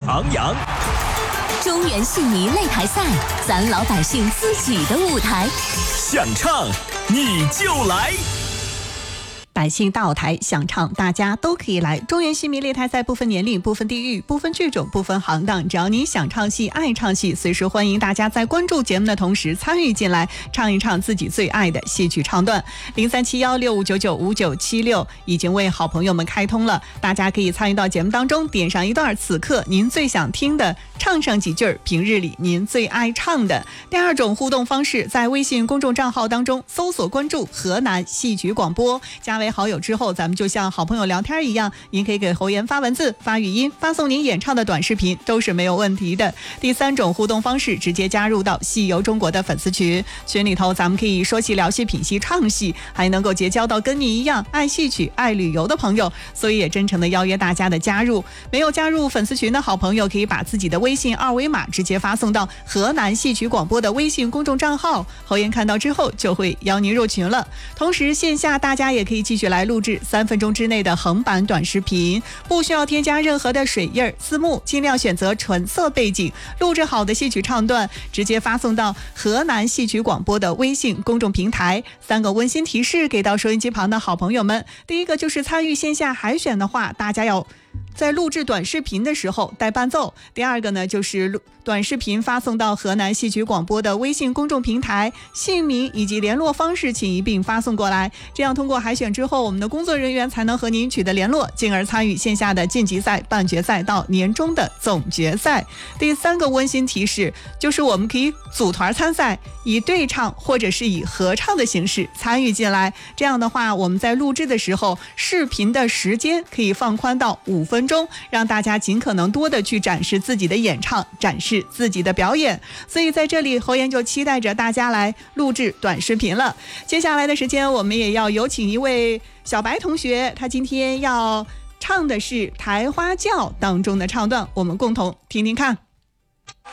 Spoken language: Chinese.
徜徉。 中原戏迷擂台赛，咱老百姓自己的舞台， 想唱你就来。 百姓大舞台，想唱大家都可以来。中原戏迷擂台赛不分年龄、不分地域、不分剧种、不分行当，只要你想唱戏、爱唱戏，随时欢迎大家在关注节目的同时参与进来，唱一唱自己最爱的戏曲唱段。037165995976已经为好朋友们开通了，大家可以参与到节目当中，点上一段此刻您最想听的，唱上几句平日里您最爱唱的。第二种互动方式，在微信公众账号当中搜索关注河南戏曲广播，加为好友之后，咱们就像好朋友聊天一样，您可以给侯岩发文字、发语音、发送您演唱的短视频，都是没有问题的。第三种互动方式，直接加入到戏游中国的粉丝群，群里头咱们可以说戏、聊戏、品戏、唱戏，还能够结交到跟你一样爱戏曲、爱旅游的朋友，所以也真诚的邀约大家的加入。没有加入粉丝群的好朋友，可以把自己的微信二维码直接发送到河南戏曲广播的微信公众账号，侯岩看到之后就会邀您入群了。同时线下大家也可以继续来录制3分钟之内的横版短视频，不需要添加任何的水印、字幕，尽量选择纯色背景，录制好的戏曲唱段直接发送到河南戏曲广播的微信公众平台。3个温馨提示给到收音机旁的好朋友们，第一个就是参与线下海选的话，大家要在录制短视频的时候带伴奏。第二个呢，就是短视频发送到河南戏曲广播的微信公众平台，姓名以及联络方式请一并发送过来，这样通过海选之后，我们的工作人员才能和您取得联络，进而参与线下的晋级赛、半决赛到年终的总决赛。第三个温馨提示就是我们可以组团参赛，以对唱或者是以合唱的形式参与进来，这样的话我们在录制的时候，视频的时间可以放宽到5分钟，让大家尽可能多的去展示自己的演唱，展示自己的表演。所以在这里侯岩就期待着大家来录制短视频了。接下来的时间我们也要有请一位小白同学，他今天要唱的是《抬花轿》当中的唱段，我们共同听听看。